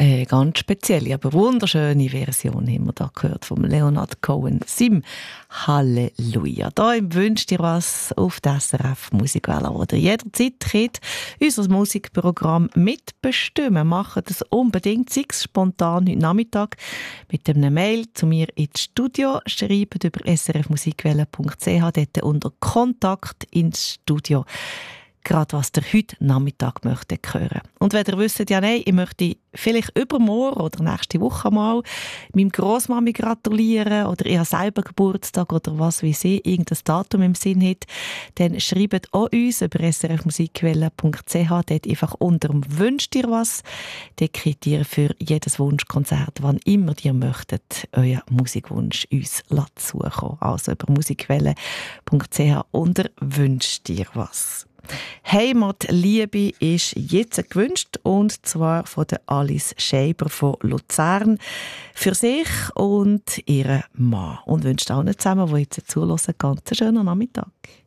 Ganz spezielle, aber wunderschöne Version haben wir da gehört vom Leonard Cohen, Sim Halleluja. Da im «Wünsch dir was» auf der SRF Musikwelle oder jederzeit könnt unser Musikprogramm mitbestimmen. Machen das unbedingt, sei es spontan heute Nachmittag mit einem Mail zu mir ins Studio. Schreibt über srfmusikwelle.ch, dort unter «Kontakt ins Studio». Gerade was ihr heute Nachmittag möchtet hören. Und wenn ihr wisst, ja nein, ich möchte vielleicht übermorgen oder nächste Woche mal meinem Grossmami gratulieren oder ich habe selber Geburtstag oder was wie sie, irgendein Datum im Sinn hat, dann schreibt auch uns über srfmusikwelle.ch, dort einfach unter dem «Wünsch dir was». Dort könnt ihr für jedes Wunschkonzert, wann immer ihr möchtet, euren Musikwunsch uns zukommen. Also über musikwelle.ch unter «Wünsch dir was». Heimatliebe ist jetzt gewünscht, und zwar von der Alice Scheiber von Luzern für sich und ihren Mann. Und wünscht allen zusammen, die jetzt zuhören, ganz einen schönen Nachmittag.